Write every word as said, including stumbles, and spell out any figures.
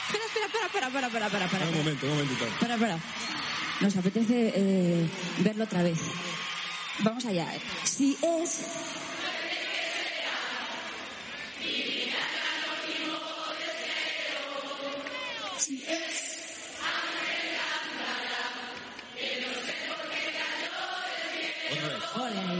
Espera, espera, espera, espera, espera, espera, espera, espera. Un momento, un momentito. Espera, espera. Nos apetece eh, verlo otra vez. Vamos allá. Si es... Si es... Otra vez. Ole.